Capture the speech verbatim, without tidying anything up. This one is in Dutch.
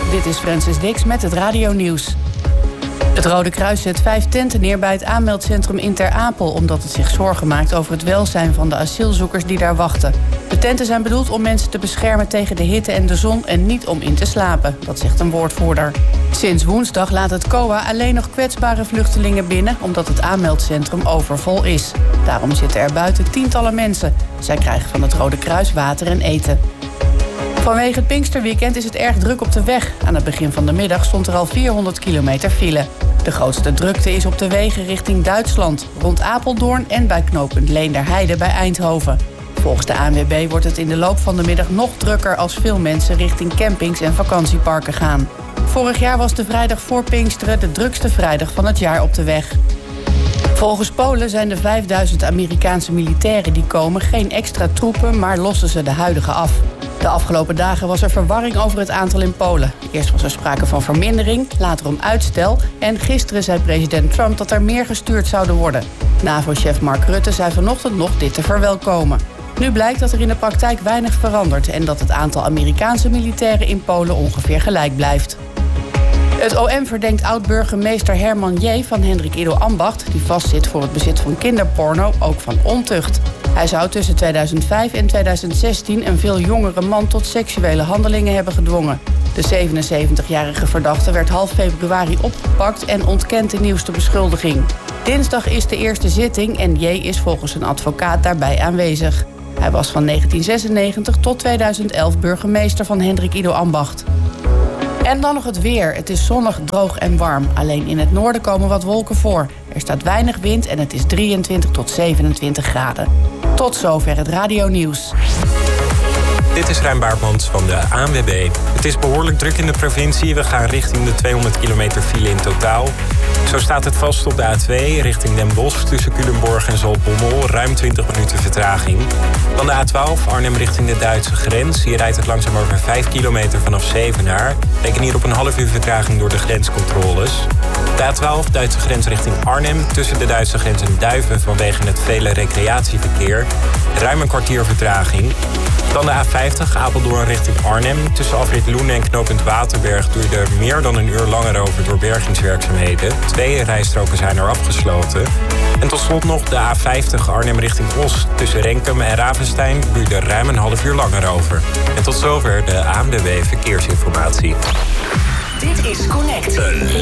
Dit is Francis Dix met het radionieuws. Het Rode Kruis zet vijf tenten neer bij het aanmeldcentrum in Ter Apel, omdat het zich zorgen maakt over het welzijn van de asielzoekers die daar wachten. De tenten zijn bedoeld om mensen te beschermen tegen de hitte en de zon en niet om in te slapen, dat zegt een woordvoerder. Sinds woensdag laat het C O A alleen nog kwetsbare vluchtelingen binnen, omdat het aanmeldcentrum overvol is. Daarom zitten er buiten tientallen mensen. Zij krijgen van het Rode Kruis water en eten. Vanwege het Pinksterweekend is het erg druk op de weg. Aan het begin van de middag stond er al vierhonderd kilometer file. De grootste drukte is op de wegen richting Duitsland, rond Apeldoorn en bij knooppunt Leenderheide bij Eindhoven. Volgens de A N W B wordt het in de loop van de middag nog drukker als veel mensen richting campings en vakantieparken gaan. Vorig jaar was de vrijdag voor Pinksteren de drukste vrijdag van het jaar op de weg. Volgens Polen zijn de vijfduizend Amerikaanse militairen die komen geen extra troepen, maar lossen ze de huidige af. De afgelopen dagen was er verwarring over het aantal in Polen. Eerst was er sprake van vermindering, later om uitstel. En gisteren zei president Trump dat er meer gestuurd zouden worden. NAVO-chef Mark Rutte zei vanochtend nog dit te verwelkomen. Nu blijkt dat er in de praktijk weinig verandert en dat het aantal Amerikaanse militairen in Polen ongeveer gelijk blijft. Het O M verdenkt oud-burgemeester Herman J. van Hendrik Ido Ambacht, die vastzit voor het bezit van kinderporno, ook van ontucht. Hij zou tussen tweeduizend vijf en tweeduizend zestien een veel jongere man tot seksuele handelingen hebben gedwongen. De zevenenzeventigjarige verdachte werd half februari opgepakt en ontkent de nieuwste beschuldiging. Dinsdag is de eerste zitting en J. is volgens een advocaat daarbij aanwezig. Hij was van negentien zesennegentig tot tweeduizend elf burgemeester van Hendrik Ido Ambacht. En dan nog het weer. Het is zonnig, droog en warm. Alleen in het noorden komen wat wolken voor. Er staat weinig wind en het is drieëntwintig tot zevenentwintig graden. Tot zover het radionieuws. Dit is Rijn Baartmans van de A N W B. Het is behoorlijk druk in de provincie. We gaan richting de tweehonderd kilometer file in totaal. Zo staat het vast op de A twee richting Den Bosch tussen Culemborg en Zaltbommel. Ruim twintig minuten vertraging. Dan de A twaalf Arnhem richting de Duitse grens. Hier rijdt het langzaam over vijf kilometer vanaf Zevenaar. Reken hier op een half uur vertraging door de grenscontroles. De A twaalf Duitse grens richting Arnhem tussen de Duitse grens en Duiven vanwege het vele recreatieverkeer. Ruim een kwartier vertraging. Dan de A vijftig Apeldoorn richting Arnhem. Tussen afrit Loenen en knooppunt Waterberg doe je er meer dan een uur langer over door bergingswerkzaamheden. Twee rijstroken zijn er afgesloten. En tot slot nog de A vijftig Arnhem richting Os. Tussen Renkum en Ravenstein doe je er ruim een half uur langer over. En tot zover de A N W B Verkeersinformatie. Dit is Connect.